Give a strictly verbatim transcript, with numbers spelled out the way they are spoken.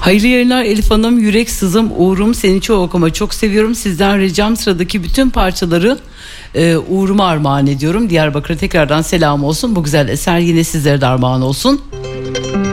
Hayırlı yayınlar Elif Hanım. Yürek sızım Uğur'um, seni çok okuma çok seviyorum. Sizden ricam sıradaki bütün parçaları e, Uğur'uma armağan ediyorum. Diyarbakır'a tekrardan selam olsun. Bu güzel eser yine sizlere de armağan olsun.